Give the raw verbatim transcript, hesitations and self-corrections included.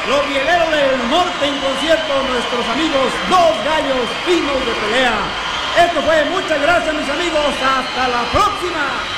Los Vieleros del Norte en concierto, nuestros amigos Dos Gallos Finos de Pelea. Esto fue, muchas gracias mis amigos, hasta la próxima.